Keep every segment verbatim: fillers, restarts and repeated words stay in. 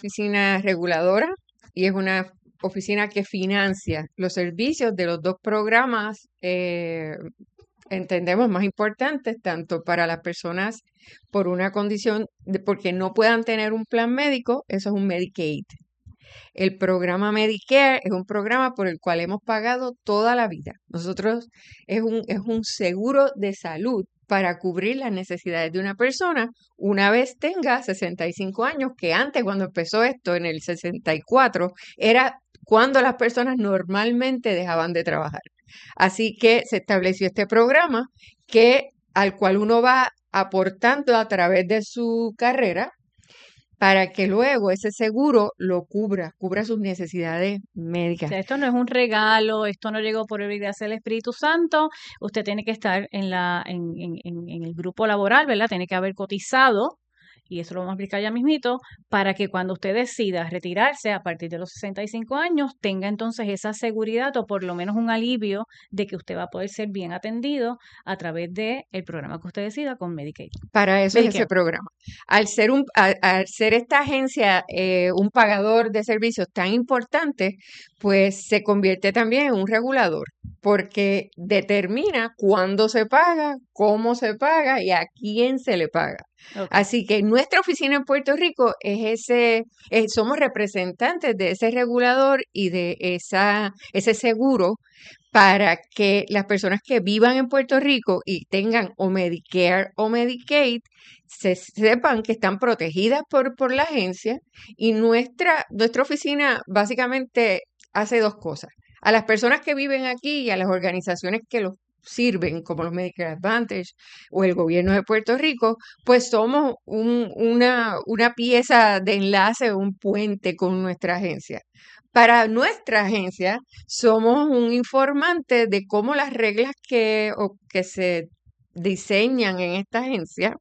oficina reguladora y es una oficina que financia los servicios de los dos programas, eh, entendemos, más importantes, tanto para las personas por una condición, de, porque no puedan tener un plan médico, eso es un Medicaid. El programa Medicare es un programa por el cual hemos pagado toda la vida. Nosotros es un, es un seguro de salud para cubrir las necesidades de una persona una vez tenga sesenta y cinco años, que antes, cuando empezó esto en el sesenta y cuatro, era cuando las personas normalmente dejaban de trabajar. Así que se estableció este programa que, al cual uno va aportando a través de su carrera para que luego ese seguro lo cubra, cubra sus necesidades O médicas. sea, esto no es un regalo, esto no llegó por gracia del Espíritu Santo. Usted tiene que estar en la en, en, en- en el grupo laboral, ¿verdad? Tiene que haber cotizado, y eso lo vamos a explicar ya mismito, para que cuando usted decida retirarse a partir de los sesenta y cinco años, tenga entonces esa seguridad o por lo menos un alivio de que usted va a poder ser bien atendido a través del programa que usted decida con Medicaid. Para eso es ese Medicare. programa. Al ser, un, al, al ser esta agencia eh, un pagador de servicios tan importante, pues se convierte también en un regulador, porque determina cuándo se paga, cómo se paga y a quién se le paga. Ok. Así que nuestra oficina en Puerto Rico es ese, eh, somos representantes de ese regulador y de esa, ese seguro para que las personas que vivan en Puerto Rico y tengan o Medicare o Medicaid se sepan que están protegidas por, por la agencia, y nuestra, nuestra oficina básicamente hace dos cosas. A las personas que viven aquí y a las organizaciones que los sirven, como los Medicare Advantage o el gobierno de Puerto Rico, pues somos un- una, una pieza de enlace, un puente con nuestra agencia. Para nuestra agencia somos un informante de cómo las reglas que, o que se diseñan en esta agencia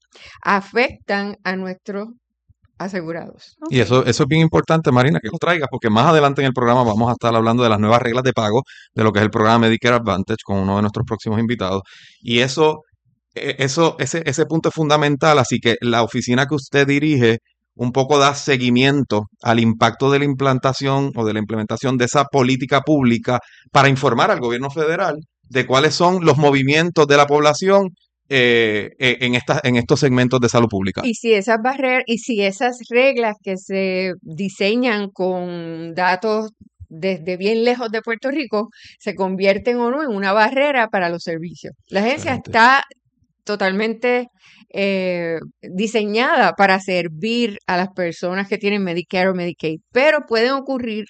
afectan a nuestros asegurados. Ok. Y eso, eso es bien importante, Marina, que lo traigas, porque más adelante en el programa vamos a estar hablando de las nuevas reglas de pago, de lo que es el programa Medicare Advantage con uno de nuestros próximos invitados. Y eso, eh, eso, ese, ese punto es fundamental, así que la oficina que usted dirige un poco da seguimiento al impacto de la implantación o de la implementación de esa política pública para informar al gobierno federal de cuáles son los movimientos de la población eh, eh, en, estas, en estos segmentos de salud pública. Y si esas barreras, y si esas reglas que se diseñan con datos desde bien lejos de Puerto Rico se convierten o no en una barrera para los servicios. La agencia Excelente. está totalmente eh, diseñada para servir a las personas que tienen Medicare o Medicaid, pero pueden ocurrir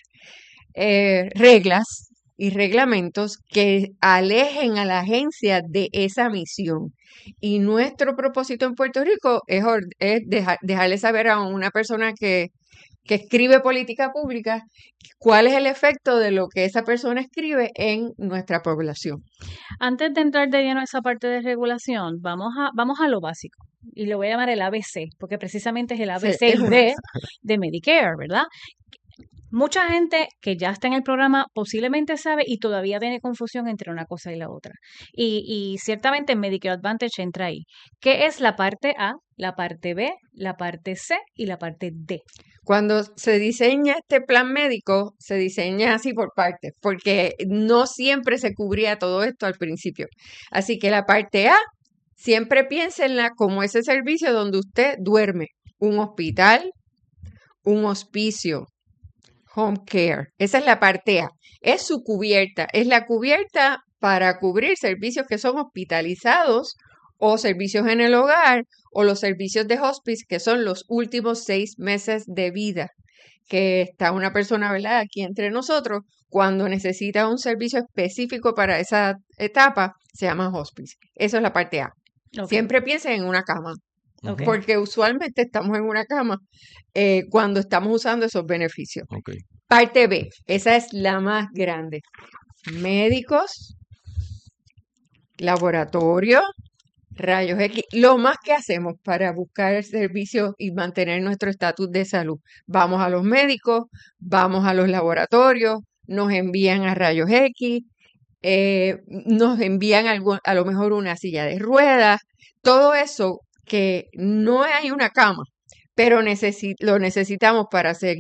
eh, reglas y reglamentos que alejen a la agencia de esa misión. Y nuestro propósito en Puerto Rico es, or- es dejar, dejarle saber a una persona que, que escribe política pública cuál es el efecto de lo que esa persona escribe en nuestra población. Antes de entrar de lleno a esa parte de regulación, vamos a, vamos a lo básico. Y le voy a llamar el A B C, porque precisamente es el Sí, A B C es y una- D de Medicare, ¿verdad? Mucha gente que ya está en el programa posiblemente sabe y todavía tiene confusión entre una cosa y la otra. Y, y ciertamente Medicare Advantage entra ahí. ¿Qué es la parte A, la parte B, la parte C y la parte D? Cuando se diseña este plan médico, se diseña así por partes, porque no siempre se cubría todo esto al principio. Así que la parte A, siempre piénsenla como ese servicio donde usted duerme, un hospital, un hospicio, home care. Esa es la parte A. Es su cubierta, es la cubierta para cubrir servicios que son hospitalizados o servicios en el hogar o los servicios de hospice, que son los últimos seis meses de vida que está una persona, ¿verdad?, aquí entre nosotros, cuando necesita un servicio específico para esa etapa, se llama hospice. Eso es la parte A. Ok, Siempre piensen en una cama, ok. porque usualmente estamos en una cama eh, cuando estamos usando esos beneficios. Ok. Parte B, esa es la más grande. Médicos, laboratorio, rayos X, lo más que hacemos para buscar el servicio y mantener nuestro estatus de salud. Vamos a los médicos, vamos a los laboratorios, nos envían a rayos X, eh, nos envían algo, a lo mejor una silla de ruedas, todo eso que no hay una cama, pero necesi- lo necesitamos para seguir